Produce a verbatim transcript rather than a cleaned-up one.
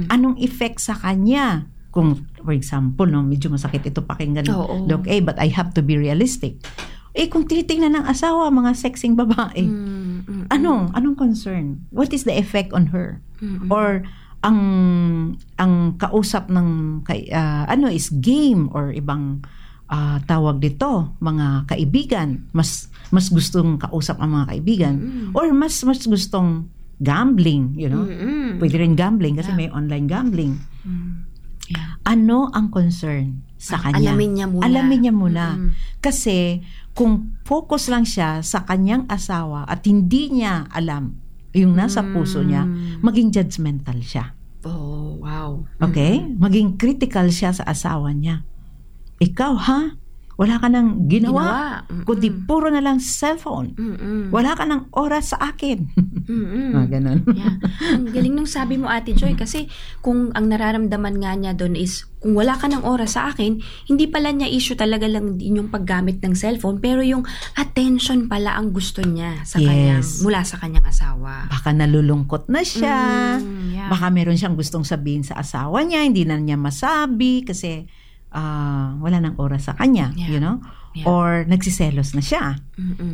Anong effect sa kanya? Kung, for example, no, medyo masakit ito pakinggan, Oo. Doc A, but I have to be realistic. Eh, kung tinitingnan ng asawa, mga sexing babae, Mm-mm. ano? Anong concern? What is the effect on her? Mm-mm. Or, ang ang kausap ng kay, ah, ano is game or ibang ah, tawag dito, mga kaibigan, mas mas gustong kausap ang mga kaibigan, Mm-mm. or mas mas gustong gambling, you know? Mm-mm. Pwede rin gambling kasi Yeah. may online gambling. Mm. Yeah. Ano ang concern sa Ah, kanya? alamin niya muna. Alamin niya muna. Mm-mm. Kasi kung focus lang siya sa kanyang asawa at hindi niya alam yung nasa puso niya, Mm. maging judgmental siya. Oh, wow. Okay? Maging critical siya sa asawa niya. Ikaw, ha? Wala ka nang ginawa. Ginawa. Mm-mm. Kundi puro na lang cellphone. Mm-mm. Wala ka nang oras sa akin. Mm-mm. Ah, ganun. Yeah. Ang galing nung sabi mo, Ate Joy, kasi kung ang nararamdaman nga niya doon is kung wala ka ng oras sa akin, hindi pala niya issue talaga lang din yung paggamit ng cellphone, pero yung attention pala ang gusto niya sa Yes. kanyang, mula sa kanyang asawa. Baka nalulungkot na siya. Mm, yeah. Baka meron siyang gustong sabihin sa asawa niya, hindi na niya masabi kasi ah, wala nang oras sa kanya, Yeah. you know? Yeah. Or nagsiselos na siya. Mm-mm.